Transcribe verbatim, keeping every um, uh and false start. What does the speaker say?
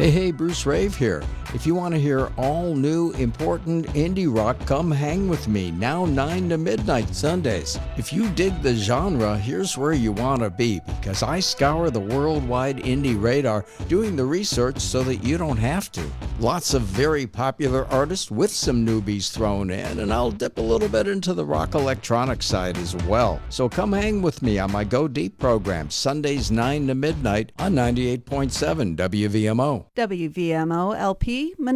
Hey, hey, Bruce Rave here. If you want to hear all new, important indie rock, come hang with me now nine to midnight Sundays. If you dig the genre, here's where you want to be, because I scour the worldwide indie radar doing the research so that you don't have to. Lots of very popular artists with some newbies thrown in, and I'll dip a little bit into the rock electronic side as well. So come hang with me on my Go Deep program, Sundays nine to midnight on ninety-eight point seven W V M O. W V M O L P